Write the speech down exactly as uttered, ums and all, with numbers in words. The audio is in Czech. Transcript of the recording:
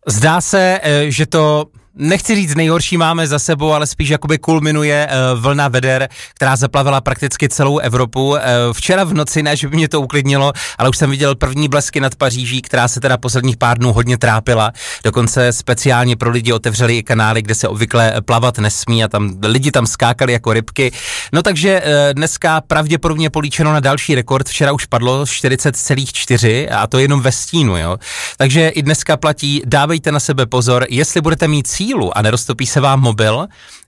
Zdá se, že to... Nechci říct nejhorší máme za sebou, ale spíš jakoby kulminuje uh, vlna veder, která zaplavila prakticky celou Evropu. Uh, včera v noci, ne, že by mě to uklidnilo, ale už jsem viděl první blesky nad Paříží, která se teda posledních pár dnů hodně trápila. Dokonce speciálně pro lidi otevřeli i kanály, kde se obvykle plavat nesmí a tam lidi tam skákali jako rybky. No takže uh, dneska pravděpodobně políčeno na další rekord. Včera už padlo čtyřicet celá čtyři a to jenom ve stínu, jo. Takže i dneska platí, dávejte na sebe pozor, jestli budete mít sílu a neroztopí se vám mobil,